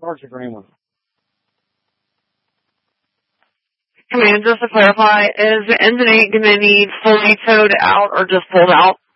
Where's the green one? Command, just to clarify, is the engine 8 going to need fully towed out or just pulled out?